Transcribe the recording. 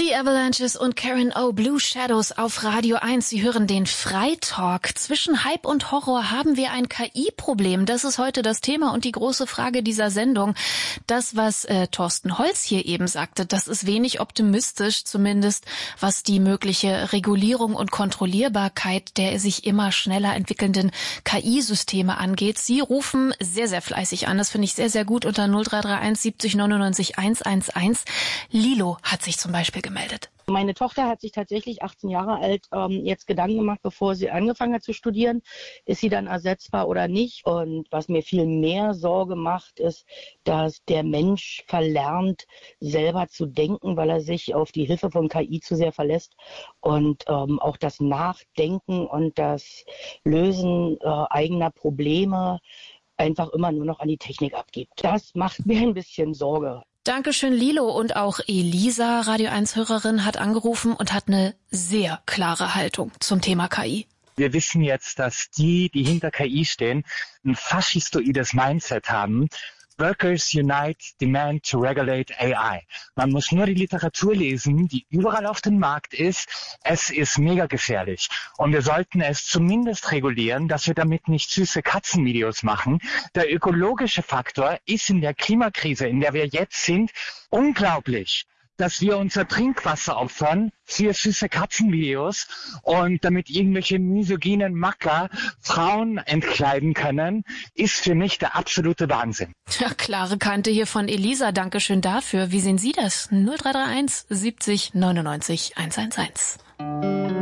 Die Avalanches und Karen O. Blue Shadows auf Radio 1. Sie hören den Freitalk. Zwischen Hype und Horror haben wir ein KI-Problem. Das ist heute das Thema und die große Frage dieser Sendung. Das, was Thorsten Holz hier eben sagte, das ist wenig optimistisch, zumindest was die mögliche Regulierung und Kontrollierbarkeit der sich immer schneller entwickelnden KI-Systeme angeht. Sie rufen sehr, sehr fleißig an. Das finde ich sehr, sehr gut unter 0331 70 99 111. Lilo hat sich zum Beispiel gemeldet. Meine Tochter hat sich tatsächlich 18 Jahre alt jetzt Gedanken gemacht, bevor sie angefangen hat zu studieren. Ist sie dann ersetzbar oder nicht? Und was mir viel mehr Sorge macht, ist, dass der Mensch verlernt, selber zu denken, weil er sich auf die Hilfe von KI zu sehr verlässt. Und auch das Nachdenken und das Lösen eigener Probleme einfach immer nur noch an die Technik abgibt. Das macht mir ein bisschen Sorge. Dankeschön, Lilo. Und auch Elisa, Radio 1-Hörerin, hat angerufen und hat eine sehr klare Haltung zum Thema KI. Wir wissen jetzt, dass die hinter KI stehen, ein faschistoides Mindset haben. Workers Unite Demand to Regulate AI. Man muss nur die Literatur lesen, die überall auf dem Markt ist. Es ist mega gefährlich. Und wir sollten es zumindest regulieren, dass wir damit nicht süße Katzenvideos machen. Der ökologische Faktor ist in der Klimakrise, in der wir jetzt sind, unglaublich, dass wir unser Trinkwasser opfern für süße Katzenvideos und damit irgendwelche misogynen Macker Frauen entkleiden können, ist für mich der absolute Wahnsinn. Ja, klare Kante hier von Elisa. Dankeschön dafür. Wie sehen Sie das? 0331 70 99 111.